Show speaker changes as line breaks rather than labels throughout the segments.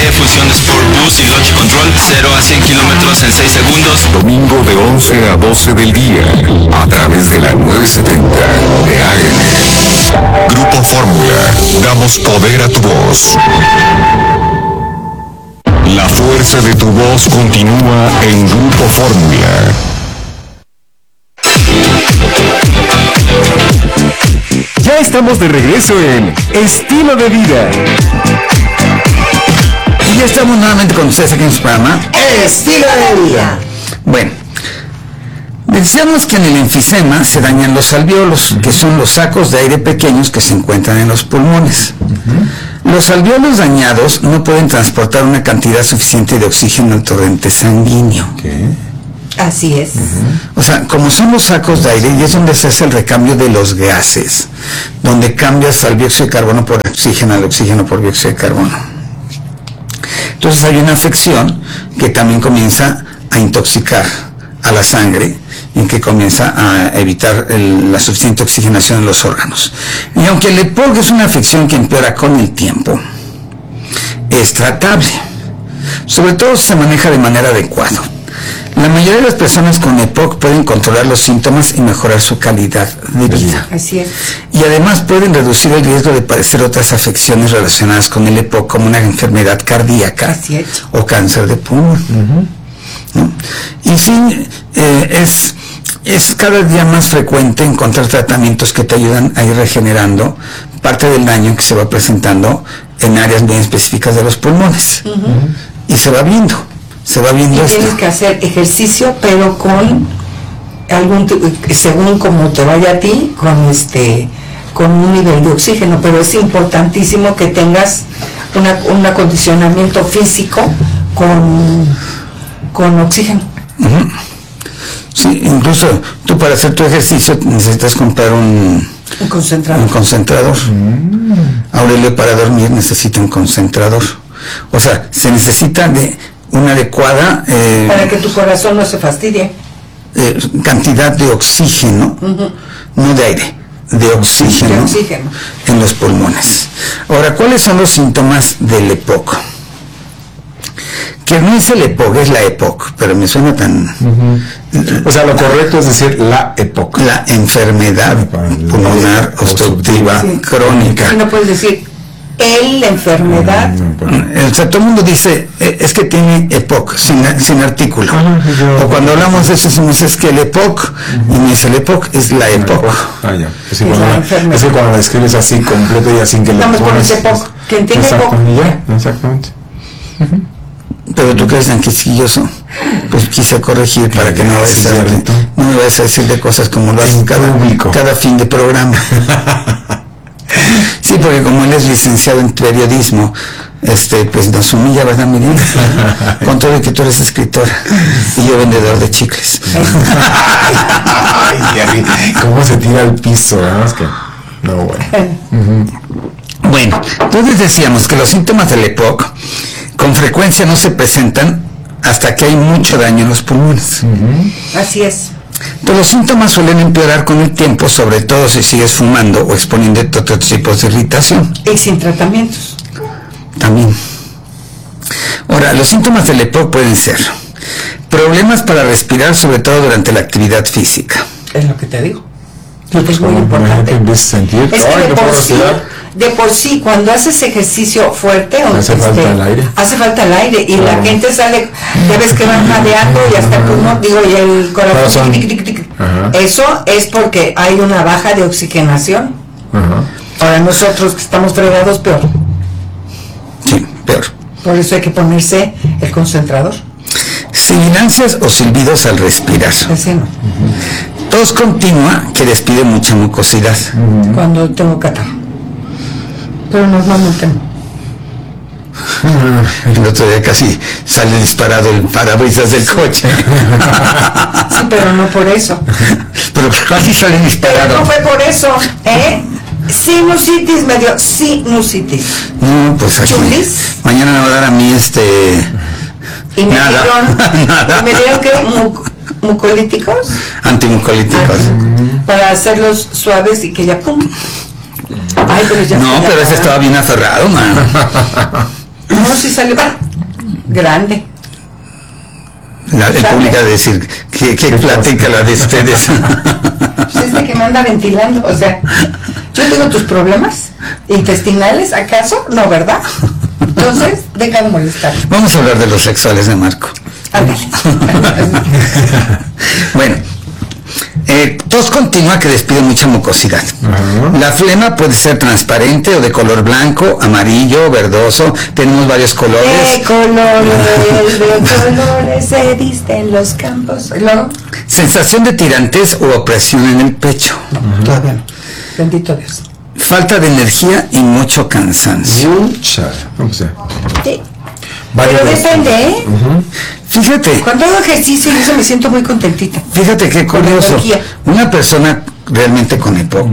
funciones por bus y launch control, 0 a 100 kilómetros en 6 segundos.
Domingo de 11 a 12 del día, a través de la 970 de AM. Grupo Fórmula, damos poder a tu voz. La fuerza de tu voz continúa en Grupo Fórmula.
Ya estamos de regreso en Estilo de Vida.
Y ya estamos nuevamente con ustedes aquí en su programa
Estilo de Vida.
Bueno, decíamos que en el enfisema se dañan los alvéolos, que son los sacos de aire pequeños que se encuentran en los pulmones. Los alvéolos dañados no pueden transportar una cantidad suficiente de oxígeno al torrente sanguíneo.
Así es.
O sea, como son los sacos de aire, y es donde se hace el recambio de los gases, donde cambias al dióxido de carbono por oxígeno, al oxígeno por dióxido de carbono. Entonces hay una afección que también comienza a intoxicar a la sangre y que comienza a evitar la suficiente oxigenación en los órganos. Y aunque el EPOC es una afección que empeora con el tiempo, es tratable, sobre todo si se maneja de manera adecuada. La mayoría de las personas con EPOC pueden controlar los síntomas y mejorar su calidad de vida.
Así es.
Y además pueden reducir el riesgo de padecer otras afecciones relacionadas con el EPOC, como una enfermedad cardíaca o cáncer de pulmón. ¿No? Y sí, es cada día más frecuente encontrar tratamientos que te ayudan a ir regenerando parte del daño que se va presentando en áreas bien específicas de los pulmones. Y se va viendo
y
esto.
tienes que hacer ejercicio, pero con según como te vaya a ti, con un nivel de oxígeno, pero es importantísimo que tengas un acondicionamiento físico con oxígeno.
Sí, incluso tú para hacer tu ejercicio necesitas comprar un concentrador. Aurelio para dormir necesita un concentrador. O sea, se necesita de una adecuada
para que tu corazón no se fastidie,
cantidad de oxígeno, no de aire, de oxígeno en los pulmones. Ahora, ¿cuáles son los síntomas del EPOC? Que no es el EPOC, es la EPOC, pero me suena tan...
O sea, lo correcto es decir la EPOC.
La enfermedad pulmonar obstructiva crónica.
Y no puedes decir la enfermedad.
O sea, todo el mundo dice, es que tiene EPOC, sin artículo. O cuando hablamos de eso decimos, es que el EPOC, y no es el EPOC, es la EPOC.
Es que cuando lo escribes así completo y así que le
pones... Estamos con EPOC, que entiende EPOC.
Exactamente.
Pero tú crees tan quisquilloso, pues quise corregir para que no me vayas a decir de cosas como lo hacen cada fin de programa. Sí, porque como él es licenciado en periodismo, pues nos humilla, ¿verdad, Miriam? Con todo y que tú eres escritora y yo vendedor de chicles.
¿Cómo se tira al piso? Es que no, bueno.
Bueno, entonces decíamos que los síntomas del EPOC con frecuencia no se presentan hasta que hay mucho daño en los pulmones.
Así es.
Entonces, los síntomas suelen empeorar con el tiempo, sobre todo si sigues fumando o exponiéndote a otros tipos de irritación.
Y sin tratamientos.
También. Ahora, los síntomas del EPOC pueden ser problemas para respirar, sobre todo durante la actividad física.
Es lo que te digo. Es muy importante. De por sí, cuando haces ejercicio fuerte,
hace falta el aire.
Hace falta el aire y la gente sale, ya ves que van jadeando y hasta el pulmón, y el corazón. Eso es porque hay una baja de oxigenación. Ahora nosotros que estamos fregados, peor.
Sí, peor.
Por eso hay que ponerse el concentrador.
Sibilancias o silbidos al respirar. Tos continua que despide mucha mucosidad.
Cuando tengo catarro. Pero normalmente no.
El otro día casi sale disparado el parabrisas del coche.
Sí, pero no por eso.
Pero casi sale disparado.
Pero no fue por eso, Sinusitis, me dio sinusitis.
No, pues aquí.
¿Chulis?
Mañana me va a dar a mí
y me
nada.
¿Me dieron qué? ¿Mucolíticos?
Antimucolíticos.
Para hacerlos suaves y que ya pum. Ay, pero ya
no, pero ese estaba bien aferrado, man.
No, sí salió grande.
El público a decir que platica la de ustedes.
Pues es que me anda ventilando, o sea, yo tengo tus problemas intestinales, ¿acaso? No, ¿verdad? Entonces, deja de molestar.
Vamos a hablar de los sexuales de Marco.
Ándale.
Bueno, tos continua que despide mucha mucosidad. La flema puede ser transparente o de color blanco, amarillo, verdoso. Tenemos varios colores.
De colores se visten los campos. ¿Luego?
Sensación de tirantes o opresión en el pecho.
Todavía no. Bendito Dios.
Falta de energía y mucho cansancio.
Mucha. No sé.
Sí.
Varios
Pero
de
depende, ¿eh?
Fíjate.
Cuando hago ejercicio y eso me siento muy contentita.
Fíjate qué
Con
curioso.
energía.
Una persona realmente con EPOC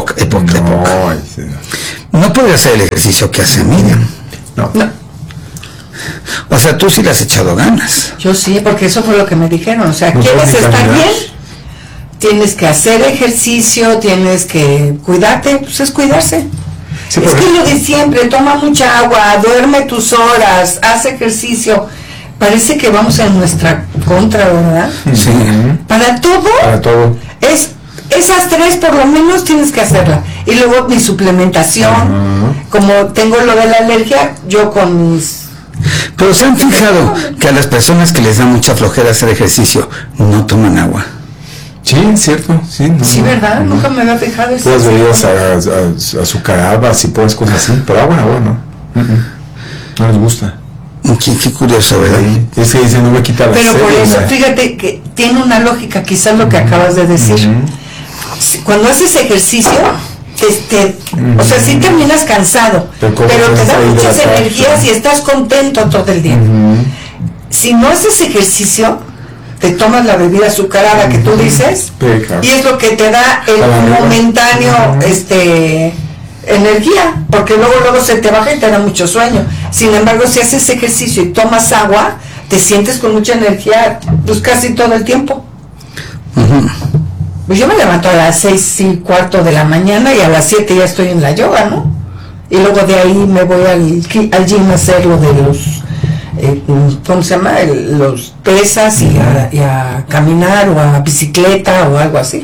no podría hacer el ejercicio que hace Miriam.
No.
O sea, tú sí le has echado ganas.
Yo sí, porque eso fue lo que me dijeron. O sea,
No
¿quieres
puedes ni
estar
caminar.
bien? Tienes que hacer ejercicio, tienes que cuidarte, pues es cuidarse.
Sí,
es
porque-
que lo de siempre, toma mucha agua, duerme tus horas, haz ejercicio. Parece que vamos en nuestra contra, ¿verdad?
Sí.
Para todo,
Para todo.
esas tres por lo menos tienes que hacerla. Y luego mi suplementación, como tengo lo de la alergia, yo con mis...
Pero se han fijado que a las personas que les da mucha flojera hacer ejercicio no toman agua.
Sí, es cierto. Sí, no,
Sí, ¿verdad? Nunca me había fijado eso.
Puedes bebidas azucaradas y puedes cosas así, pero agua, no. No les gusta.
Qué curioso, ¿verdad?
Es que dicen, no me quita la
Pero
sed,
por eso,
¿verdad?
fíjate que tiene una lógica, quizás lo que acabas de decir. Cuando haces ejercicio, o sea, sí terminas cansado,
Pero como
pero te
estás
da
ahí
muchas
hidratado,
energías
sí.
y estás contento todo el día. Si no haces ejercicio, te tomas la bebida azucarada que tú dices,
Sí, claro.
y es lo que te da el
Para arriba.
momentáneo, energía, porque luego se te baja y te da mucho sueño. Sin embargo, si haces ejercicio y tomas agua, te sientes con mucha energía, pues casi todo el tiempo. Pues yo me levanto a las 6:15 de la mañana y a las 7 ya estoy en la yoga, ¿no? Y luego de ahí me voy al gym a hacer lo de los, ¿cómo se llama? Los pesas y a caminar o a bicicleta o algo así.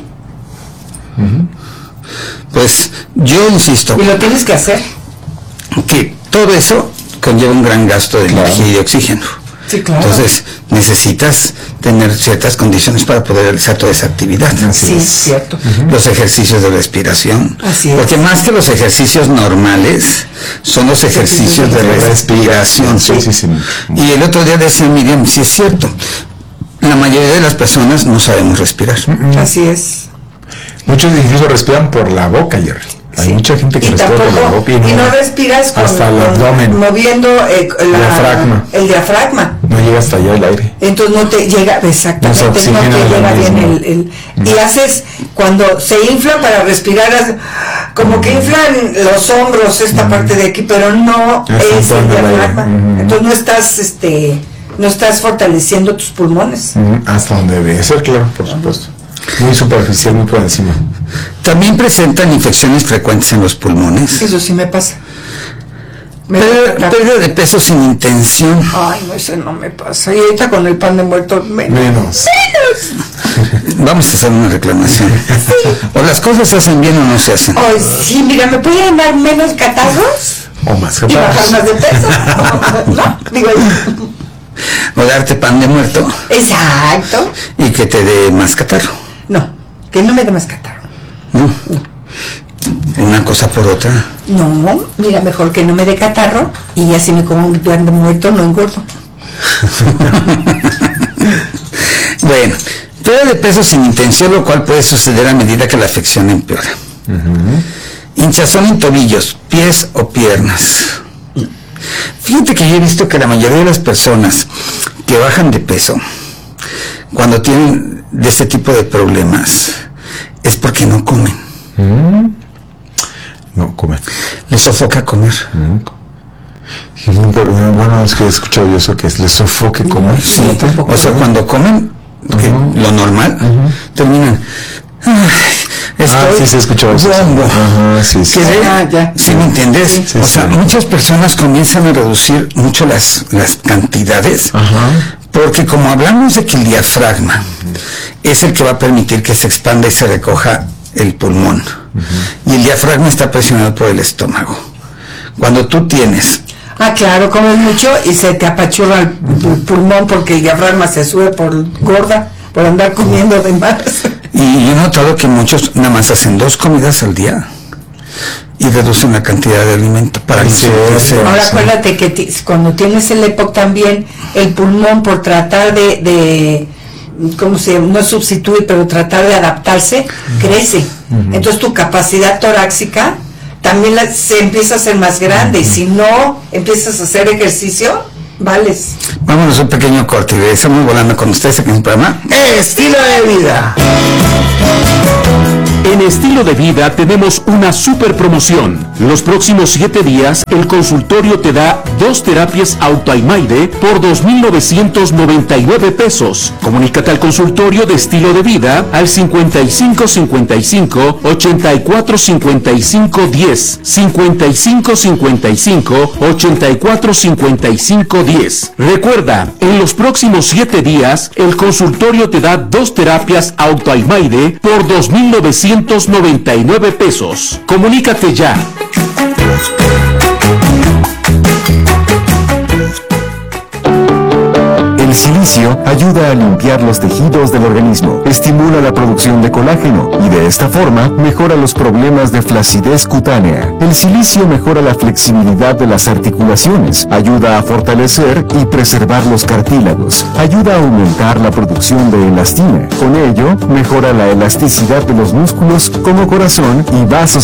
Pues yo insisto
Y lo tienes que hacer.
que todo eso conlleva un gran gasto de energía y de oxígeno.
Sí, claro.
Entonces necesitas tener ciertas condiciones para poder realizar toda esa actividad.
Sí, es cierto.
Los ejercicios de respiración.
Así es.
Porque más que los ejercicios normales, son los ejercicios de respiración.
Sí, sí, sí.
Y el otro día decía Miriam, sí es cierto, la mayoría de las personas no sabemos respirar.
Así es.
Muchos incluso respiran por la boca, Jerry. Hay
Sí.
mucha gente que
Y
respira por la
tampoco,
boca
y no respiras
hasta el abdomen.
moviendo
Diafragma.
el diafragma.
No llega hasta allá el aire.
Entonces no te llega, exactamente,
No
no
se
te
oxigena
llega
lo
bien
mismo.
y haces, cuando se infla para respirar, como que inflan los hombros, esta parte de aquí, pero no es el
entrando el aire.
diafragma. Entonces no estás fortaleciendo tus pulmones.
Hasta donde debe ser, claro, por supuesto. Muy superficial, muy por encima.
También presentan infecciones frecuentes en los pulmones.
Eso sí me pasa.
Pérdida de peso sin intención.
Ay, no, eso no me pasa. Y ahorita con el pan de muerto,
Menos.
Vamos a hacer una reclamación. O las cosas se hacen bien o no se hacen.
Ay, sí, mira, ¿me pueden dar menos catarros?
O más
Y bajar más de peso. ¿No? Digo,
O darte pan de muerto
exacto.
y que te dé más catarro.
No, que no me dé más catarro.
¿No? Una cosa por otra.
No, mira, mejor que no me dé catarro y así me como un pan de muerto, no engordo.
Bueno, pérdida de peso sin intención, lo cual puede suceder a medida que la afección empeora. Hinchazón en tobillos, pies o piernas. Fíjate que yo he visto que la mayoría de las personas que bajan de peso, cuando tienen de este tipo de problemas, es porque no comen.
No, come.
Les sofoca comer.
Bueno, es que he escuchado yo eso, que les sofoque comer.
Sí, o sea, cuando comen, que lo normal, terminan. "Ay,
sí, se escuchó eso.
Ajá,
sí.
¿Sí me entiendes?
Sí,
o sea, muchas personas comienzan a reducir mucho las cantidades. Ajá. Porque como hablamos de que el diafragma es el que va a permitir que se expanda y se recoja el pulmón. Y el diafragma está presionado por el estómago. Cuando tú tienes...
claro, comes mucho y se te apachurra el pulmón porque el diafragma se sube por gorda, por andar comiendo de más.
Y yo he notado que muchos nada más hacen 2 comidas al día y reducen la cantidad de alimento para que
Ahora acuérdate que cuando tienes el EPOC también, el pulmón por tratar de ¿cómo se llama? No sustituir, pero tratar de adaptarse, crece. Entonces tu capacidad torácica también se empieza a hacer más grande. Y si no empiezas a hacer ejercicio, vales.
Vámonos a un pequeño corte y regresamos volando con ustedes aquí en el programa Estilo de Vida.
En Estilo de Vida tenemos una super promoción. Los próximos 7 días, el consultorio te da 2 terapias Autoimaide por 2,999 pesos. Comunícate al consultorio de Estilo de Vida al 5555 84 55 10, 5555 84 55 10. Recuerda, en los próximos 7 días, el consultorio te da 2 terapias Autoimaide por 2,999 pesos. Comunícate ya.
El silicio ayuda a limpiar los tejidos del organismo, estimula la producción de colágeno y de esta forma mejora los problemas de flacidez cutánea. El silicio mejora la flexibilidad de las articulaciones, ayuda a fortalecer y preservar los cartílagos, ayuda a aumentar la producción de elastina. Con ello, mejora la elasticidad de los músculos como corazón y vasos